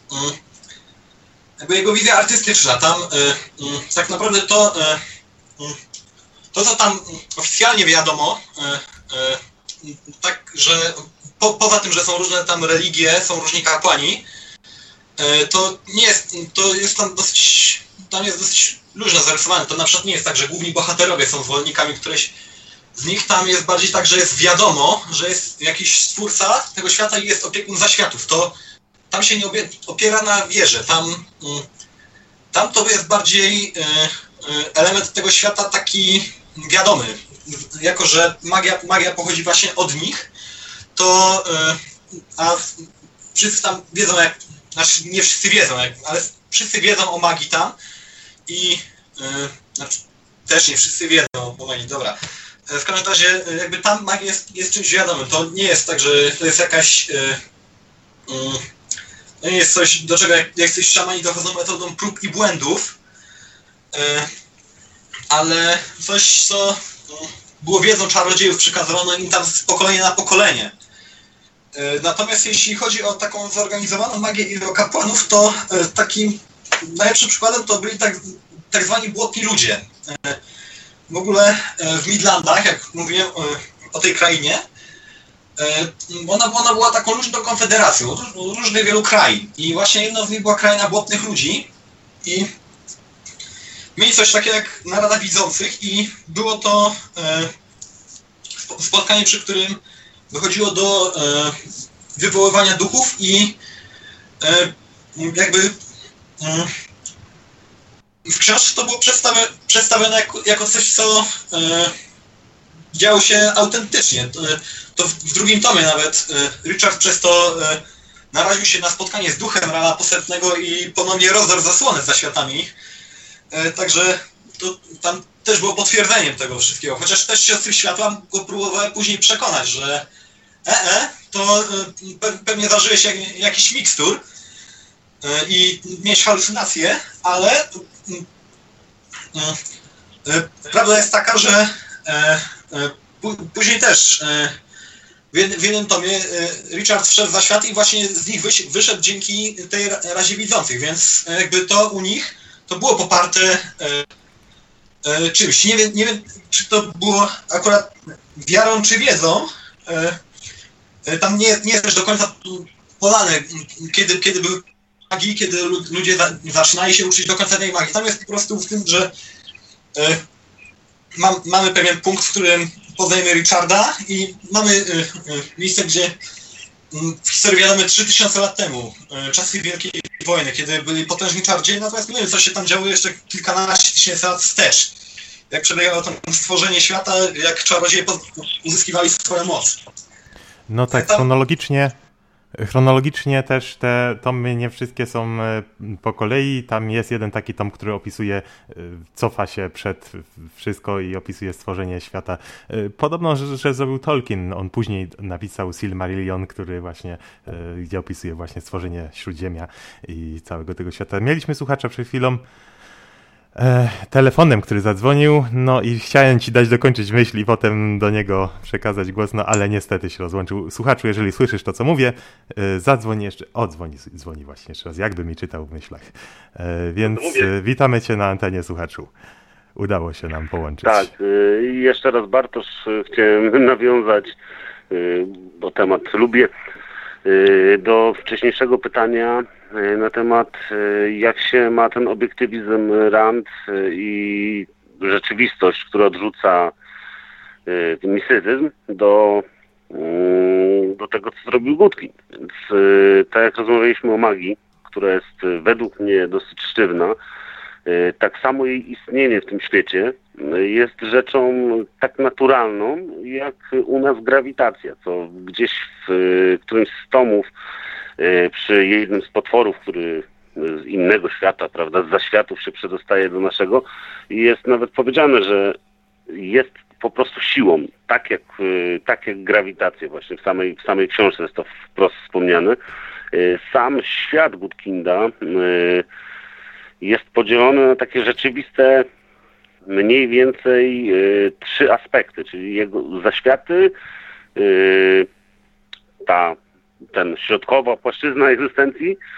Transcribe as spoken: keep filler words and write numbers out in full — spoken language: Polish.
jakby jego wizja artystyczna. Tam tak naprawdę to, to co tam oficjalnie wiadomo, tak, że po, poza tym, że są różne tam religie, są różni kapłani, to nie jest, to jest tam dosyć, tam jest dosyć luźno zarysowane. To na przykład nie jest tak, że główni bohaterowie są zwolennikami któreś z nich. Tam jest bardziej tak, że jest wiadomo, że jest jakiś stwórca tego świata i jest opiekun zaświatów. To tam się nie opiera na wierze. Tam, tam to jest bardziej element tego świata taki wiadomy. Jako że magia, magia pochodzi właśnie od nich, to a wszyscy tam wiedzą, jak, znaczy nie wszyscy wiedzą, jak, ale wszyscy wiedzą o magii tam i znaczy, też nie wszyscy wiedzą o magii, dobra. W każdym razie jakby tam magia jest, jest czymś wiadomym. To nie jest tak, że to jest jakaś to nie jest coś, do czego jak, jak coś szamani dochodzą metodą prób i błędów, ale coś, co było wiedzą czarodziejów, przekazywano im tam z pokolenia na pokolenie. Natomiast jeśli chodzi o taką zorganizowaną magię i o kapłanów, to takim najlepszym przykładem to byli tak, tak zwani błotni ludzie. W ogóle w Midlandach, jak mówiłem o tej krainie, ona, ona była taką luźną konfederacją różnych wielu krain. I właśnie jedną z nich była kraina błotnych ludzi. I mieli coś takiego jak Narada Widzących i było to spotkanie, przy którym dochodziło do wywoływania duchów i jakby w książce to było przedstawione, przedstawione jako, jako coś, co e, działo się autentycznie. To, to w drugim tomie nawet e, Richard przez to e, naraził się na spotkanie z duchem Rana Posępnego i ponownie rozdarł zasłonę za światami. E, także to, tam też było potwierdzeniem tego wszystkiego. Chociaż też siostry światła go próbowały później przekonać, że e, e to e, pewnie zażyłeś jak, jakiś mikstur e, i mieć halucynacje, ale prawda jest taka, że później też w jednym tomie Richard wszedł za świat i właśnie z nich wyszedł dzięki tej razie widzących, więc jakby to u nich to było poparte czymś. Nie wiem, nie wiem czy to było akurat wiarą czy wiedzą. Tam nie, nie jest też do końca podane, kiedy, kiedy był magii, kiedy ludzie zaczynali się uczyć do końca tej magii. Tam jest po prostu w tym, że e, mam, mamy pewien punkt, w którym poznajemy Richarda i mamy e, e, miejsce, gdzie m, w historii wiadomo trzy tysiące lat temu, e, czasy Wielkiej Wojny, kiedy byli potężni czarodzieje, natomiast nie wiem, co się tam działo jeszcze kilkanaście tysięcy lat wstecz. Jak przebiegało to stworzenie świata, jak czarodzieje uzyskiwali swoją moc. No tak, tam... chronologicznie... Chronologicznie też te tomy nie wszystkie są po kolei. Tam jest jeden taki tom, który opisuje, cofa się przed wszystko i opisuje stworzenie świata. Podobno, że, że zrobił Tolkien. On później napisał Silmarillion, który właśnie, gdzie opisuje właśnie stworzenie Śródziemia i całego tego świata. Mieliśmy słuchacza przed chwilą e, telefonem, który zadzwonił, no i chciałem ci dać dokończyć myśl i potem do niego przekazać głos, no ale niestety się rozłączył. Słuchaczu, jeżeli słyszysz to, co mówię, e, zadzwoń jeszcze, o, dzwoni, dzwoni właśnie jeszcze raz, jakby mi czytał w myślach. E, więc e, witamy cię na antenie, słuchaczu. Udało się nam połączyć. Tak, e, jeszcze raz Bartosz, chciałem nawiązać, e, bo temat lubię, e, do wcześniejszego pytania na temat, jak się ma ten obiektywizm Rand i rzeczywistość, która odrzuca mistycyzm do, do tego, co zrobił Gutkin. Więc tak jak rozmawialiśmy o magii, która jest według mnie dosyć sztywna, tak samo jej istnienie w tym świecie jest rzeczą tak naturalną, jak u nas grawitacja, co gdzieś w którymś z tomów przy jednym z potworów, który z innego świata, prawda, z zaświatów się przedostaje do naszego, jest nawet powiedziane, że jest po prostu siłą, tak jak, tak jak grawitacja właśnie w samej, w samej książce jest to wprost wspomniane. Sam świat Gutkinda jest podzielony na takie rzeczywiste mniej więcej trzy aspekty, czyli jego zaświaty, ta ten środkowa płaszczyzna egzystencji